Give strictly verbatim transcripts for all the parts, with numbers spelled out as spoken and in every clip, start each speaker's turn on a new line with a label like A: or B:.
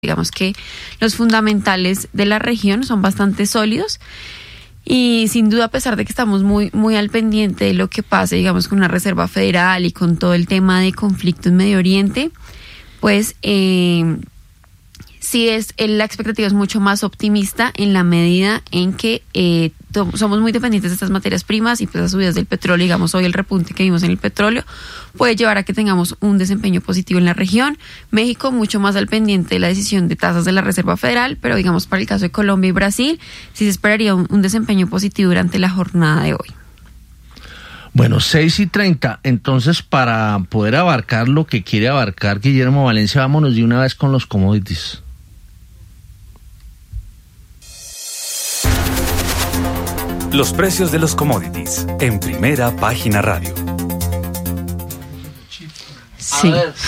A: Digamos que los fundamentales de la región son bastante sólidos y sin duda, a pesar de que estamos muy, muy al pendiente de lo que pase, digamos, con la Reserva Federal y con todo el tema de conflicto en Medio Oriente, pues eh, sí es la expectativa es mucho más optimista en la medida en que eh, to- somos muy dependientes de estas materias primas y pues las subidas del petróleo, digamos, hoy el repunte que vimos en el petróleo puede llevar a que tengamos un desempeño positivo en la región. México mucho más al pendiente de la decisión de tasas de la Reserva Federal, pero digamos para el caso de Colombia y Brasil sí se esperaría un, un desempeño positivo durante la jornada de hoy.
B: Bueno, seis y treinta, entonces para poder abarcar lo que quiere abarcar Guillermo Valencia, vámonos de una vez con los commodities.
C: Los precios de los commodities en Primera Página Radio.
D: Sí.
B: A ver,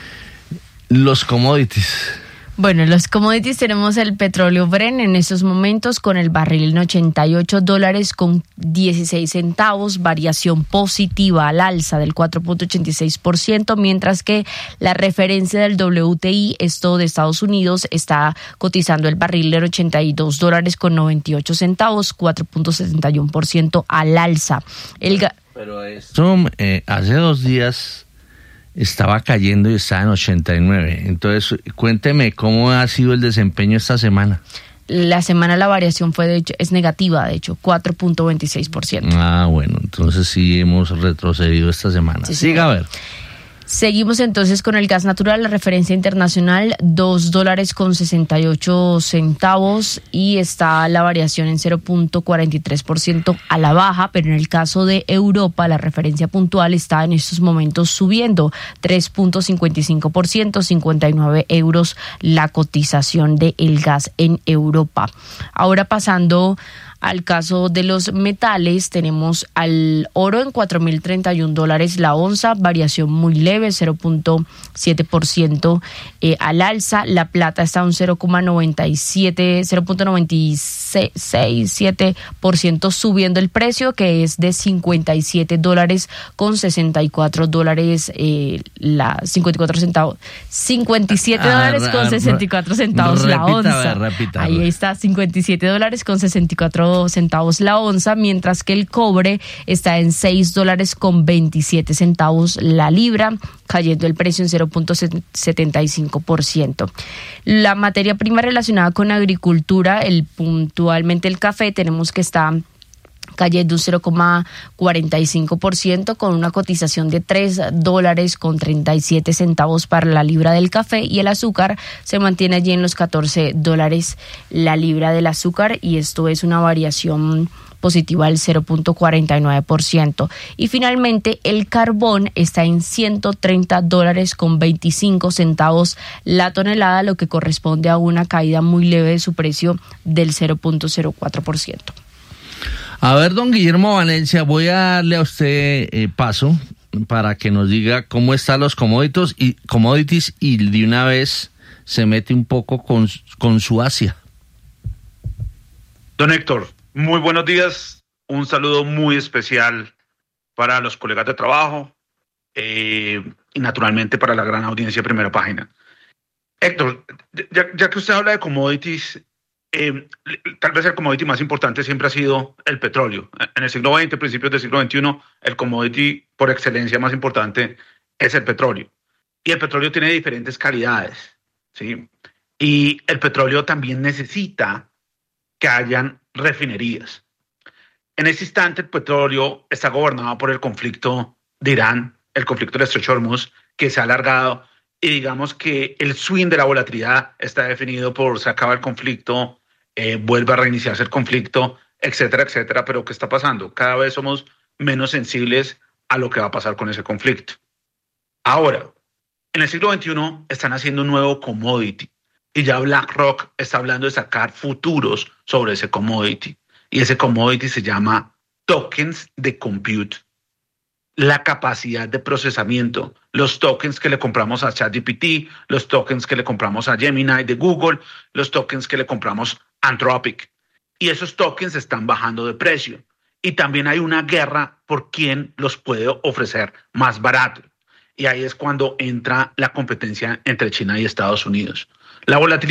B: los commodities.
D: Bueno, los commodities tenemos el petróleo Brent en estos momentos con el barril en ochenta y ocho dólares con dieciséis centavos, variación positiva al alza del cuatro punto ochenta y seis por ciento, mientras que la referencia del W T I, esto de Estados Unidos, está cotizando el barril en ochenta y dos dólares con noventa y ocho centavos, cuatro punto setenta y uno por ciento al alza. El ga-
B: Pero esto eh, hace dos días estaba cayendo y estaba en ochenta y nueve. Entonces, cuénteme cómo ha sido el desempeño esta semana.
D: La semana la variación fue de hecho es negativa, de hecho, cuatro punto veintiséis por ciento.
B: Ah, bueno, entonces sí hemos retrocedido esta semana.
D: Sí,
B: Siga
D: sí.
B: a ver.
D: Seguimos entonces con el gas natural, la referencia internacional, dos dólares con sesenta y ocho centavos y está la variación en cero punto cuarenta y tres por ciento a la baja, pero en el caso de Europa, la referencia puntual está en estos momentos subiendo tres punto cincuenta y cinco por ciento, cincuenta y nueve euros la cotización del gas en Europa. Ahora pasando al caso de los metales, tenemos al oro en cuatro mil treinta y un dólares la onza, variación muy leve, cero punto siete por ciento eh, al alza. La plata está a un cero punto noventa y siete, cero punto noventa y seis siete por ciento subiendo el precio, que es de cincuenta y siete dólares con sesenta y cuatro dólares eh, la cincuenta y cuatro centavos, cincuenta y siete dólares
B: Ah,
D: con
B: re-
D: sesenta y cuatro centavos
B: repita,
D: la onza.
B: a ver, repita,
D: Ahí
B: a ver.
D: está, cincuenta y siete dólares con sesenta y cuatro centavos la onza, mientras que el cobre está en seis dólares con veintisiete centavos la libra, cayendo el precio en cero punto setenta y cinco por ciento. La materia prima relacionada con agricultura, el puntualmente el café, tenemos que está cayendo un cero punto cuarenta y cinco por ciento con una cotización de tres dólares con treinta y siete centavos para la libra del café, y el azúcar se mantiene allí en los catorce dólares la libra del azúcar, y esto es una variación positiva del cero punto cuarenta y nueve por ciento. Y finalmente el carbón está en ciento treinta dólares con veinticinco centavos la tonelada, lo que corresponde a una caída muy leve de su precio del cero punto cero cuatro por ciento.
B: A ver, don Guillermo Valencia, voy a darle a usted eh, paso para que nos diga cómo están los commodities y, commodities y de una vez se mete un poco con, con su Asia.
E: Don Héctor, muy buenos días. Un saludo muy especial para los colegas de trabajo eh, y naturalmente para la gran audiencia de Primera Página. Héctor, ya, ya que usted habla de commodities, eh, tal vez el commodity más importante siempre ha sido el petróleo. En el siglo veinte, principios del siglo veintiuno, el commodity por excelencia más importante es el petróleo. Y el petróleo tiene diferentes calidades, ¿sí? Y el petróleo también necesita que hayan refinerías. En este instante, el petróleo está gobernado por el conflicto de Irán, el conflicto del Estrecho de Hormuz, que se ha alargado, y digamos que el swing de la volatilidad está definido por se acaba el conflicto, eh, vuelve a reiniciarse el conflicto, etcétera, etcétera. Pero ¿qué está pasando? Cada vez somos menos sensibles a lo que va a pasar con ese conflicto. Ahora, en el siglo veintiuno están haciendo un nuevo commodity, y ya BlackRock está hablando de sacar futuros sobre ese commodity. Y ese commodity se llama tokens de compute. La capacidad de procesamiento, los tokens que le compramos a ChatGPT, los tokens que le compramos a Gemini de Google, los tokens que le compramos a Anthropic. Y esos tokens están bajando de precio. Y también hay una guerra por quién los puede ofrecer más barato. Y ahí es cuando entra la competencia entre China y Estados Unidos. La volatilidad